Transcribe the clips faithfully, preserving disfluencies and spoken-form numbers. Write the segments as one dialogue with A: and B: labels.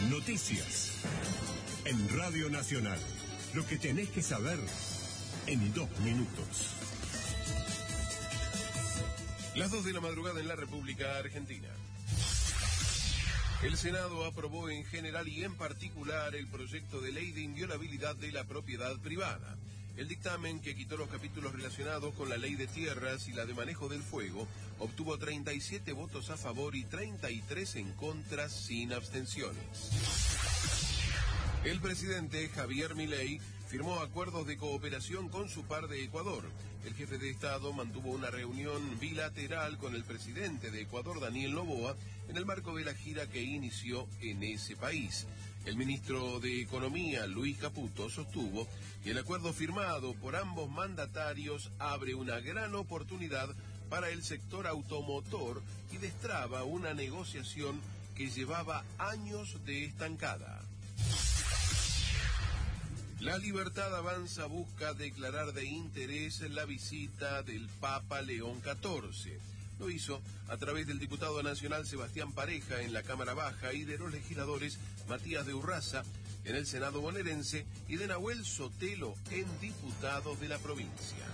A: Noticias. En Radio Nacional. Lo que tenés que saber en dos minutos.
B: Las dos de la madrugada en la República Argentina. El Senado aprobó en general y en particular el proyecto de ley de inviolabilidad de la propiedad privada. El dictamen, que quitó los capítulos relacionados con la ley de tierras y la de manejo del fuego, obtuvo treinta y siete votos a favor y treinta y tres en contra, sin abstenciones. El presidente Javier Milei firmó acuerdos de cooperación con su par de Ecuador. El jefe de Estado mantuvo una reunión bilateral con el presidente de Ecuador, Daniel Noboa, en el marco de la gira que inició en ese país. El ministro de Economía, Luis Caputo, sostuvo que el acuerdo firmado por ambos mandatarios abre una gran oportunidad para el sector automotor y destraba una negociación que llevaba años de estancada. La Libertad Avanza busca declarar de interés la visita del Papa León catorce. Lo hizo a través del diputado nacional Sebastián Pareja en la Cámara Baja y de los legisladores Matías de Urraza en el Senado bonaerense y de Nahuel Sotelo en diputados de la provincia.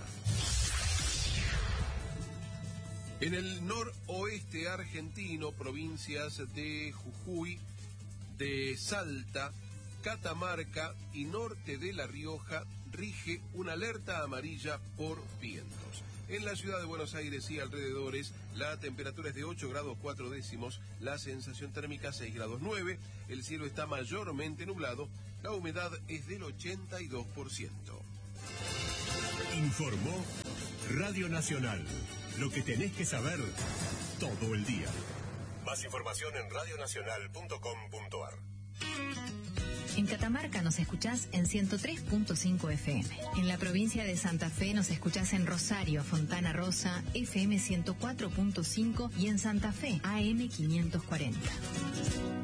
B: En el noroeste argentino, provincias de Jujuy, de Salta, Catamarca y norte de La Rioja, rige una alerta amarilla por vientos. En la ciudad de Buenos Aires y alrededores, la temperatura es de ocho grados cuatro décimos, la sensación térmica seis grados nueve, el cielo está mayormente nublado, la humedad es del ochenta y dos por ciento.
A: Informó Radio Nacional. Lo que tenés que saber todo el día. Más información en radio nacional punto com punto a r.
C: En Catamarca nos escuchás en ciento tres punto cinco F M. En la provincia de Santa Fe nos escuchás en Rosario, Fontana Rosa, F M ciento cuatro punto cinco y en Santa Fe, A M quinientos cuarenta.